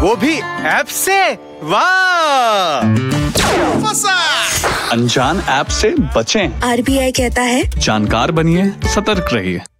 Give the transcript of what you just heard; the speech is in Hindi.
वो भी ऐप से। वाह, अनजान ऐप से बचें। RBI कहता है जानकार बनिए, सतर्क रहिए।